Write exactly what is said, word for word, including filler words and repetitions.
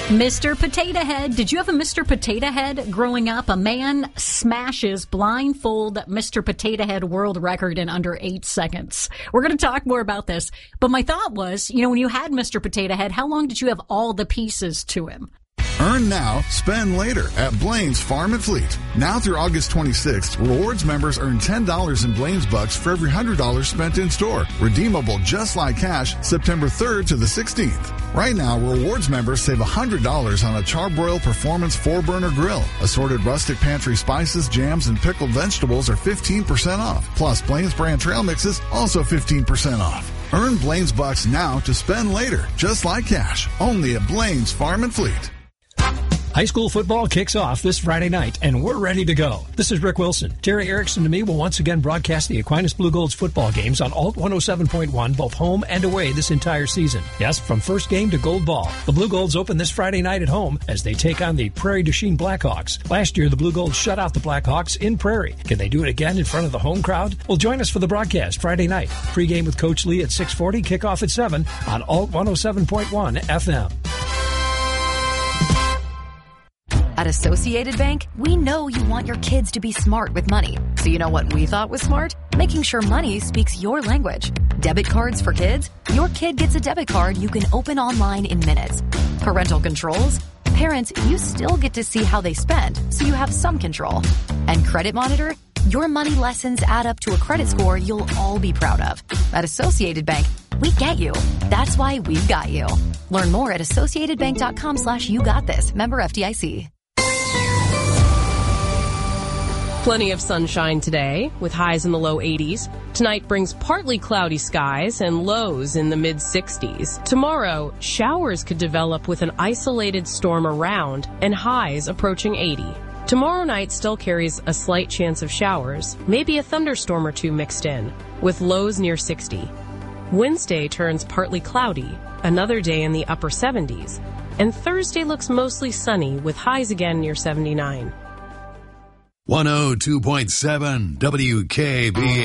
Mister Potato Head. Did you have a Mister Potato Head growing up? A man smashes blindfold Mister Potato Head world record in under eight seconds. We're going to talk more about this. But my thought was, you know, when you had Mister Potato Head, how long did you have all the pieces to him? Earn now, spend later at Blaine's Farm and Fleet. Now through August twenty-sixth, Rewards members earn ten dollars in Blaine's Bucks for every one hundred dollars spent in store. Redeemable just like cash September third to the sixteenth. Right now, Rewards members save one hundred dollars on a Charbroil Performance four burner grill. Assorted rustic pantry spices, jams, and pickled vegetables are fifteen percent off. Plus, Blaine's brand trail mixes also fifteen percent off. Earn Blaine's Bucks now to spend later, just like cash. Only at Blaine's Farm and Fleet. High school football kicks off this Friday night, and we're ready to go. This is Rick Wilson. Terry Erickson and me will once again broadcast the Aquinas Blue Gold's football games on Alt one oh seven point one, both home and away this entire season. Yes, from first game to gold ball. The Blue Golds open this Friday night at home as they take on the Prairie du Chien Blackhawks. Last year, the Blue Golds shut out the Blackhawks in Prairie. Can they do it again in front of the home crowd? Well, join us for the broadcast Friday night. Pre-game with Coach Lee at six forty, kickoff at seven on Alt one oh seven point one F M. At Associated Bank, we know you want your kids to be smart with money. So you know what we thought was smart? Making sure money speaks your language. Debit cards for kids? Your kid gets a debit card you can open online in minutes. Parental controls? Parents, you still get to see how they spend, so you have some control. And Credit Monitor? Your money lessons add up to a credit score you'll all be proud of. At Associated Bank, we get you. That's why we've got you. Learn more at associatedbank.com slash you got this. Member F D I C. Plenty of sunshine today, with highs in the low eighties. Tonight brings partly cloudy skies and lows in the mid sixties. Tomorrow, showers could develop with an isolated storm around and highs approaching eighty. Tomorrow night still carries a slight chance of showers, maybe a thunderstorm or two mixed in, with lows near sixty. Wednesday turns partly cloudy, another day in the upper seventies. And Thursday looks mostly sunny, with highs again near seventy-nine. one oh two point seven W K B